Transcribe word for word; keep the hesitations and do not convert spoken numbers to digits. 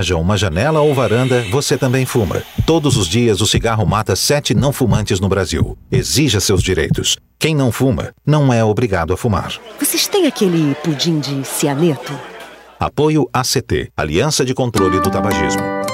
haja uma janela ou varanda, você também fuma. Todos os dias o cigarro mata sete não fumantes no Brasil. Exija seus direitos. Quem não fuma, não é obrigado a fumar. Vocês têm aquele pudim de cianeto? Apoio A C T, Aliança de Controle do Tabagismo.